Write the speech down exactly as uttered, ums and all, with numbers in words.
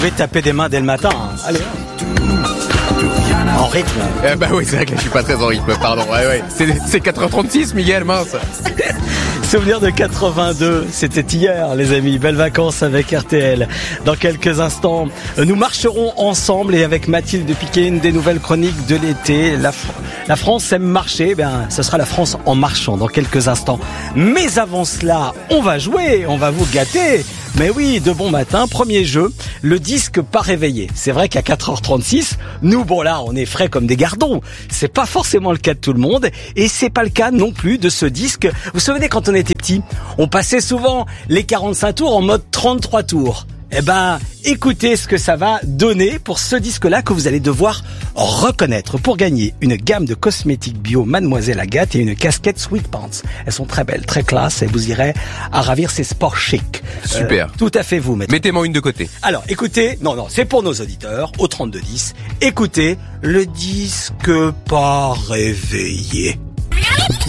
pouvez taper des mains dès le matin. Hein. Allez. En rythme. Eh bah oui, c'est vrai que là, je suis pas très en rythme, pardon. Ouais, ouais. C'est, c'est quatre heures trente-six, Miguel, mince. Souvenir de quatre-vingt-deux, c'était hier les amis, belles vacances avec R T L. Dans quelques instants, nous marcherons ensemble et avec Mathilde Piquet, une des nouvelles chroniques de l'été. La, Fr- la France aime marcher, ben, ce sera la France en marchant dans quelques instants. Mais avant cela, on va jouer, on va vous gâter. Mais oui, de bon matin, premier jeu, le disque pas réveillé. C'est vrai qu'à quatre heures trente-six, nous, bon là, on est frais comme des gardons. C'est pas forcément le cas de tout le monde et c'est pas le cas non plus de ce disque. Vous vous souvenez quand on était petit, on passait souvent les quarante-cinq tours en mode trente-trois tours. Eh ben, écoutez ce que ça va donner pour ce disque-là que vous allez devoir reconnaître pour gagner une gamme de cosmétiques bio Mademoiselle Agathe et une casquette Sweet Pants. Elles sont très belles, très classe et vous irez à ravir ces sports chics. Super. Euh, tout à fait vous, maître. Mettez-moi une de côté. Alors, écoutez, non, non, c'est pour nos auditeurs, au trente-deux dix. Écoutez le disque pas réveillé.